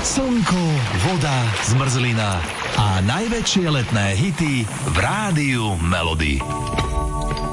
Slnko, voda, zmrzlina a najväčšie letné hity v Rádiu Melody.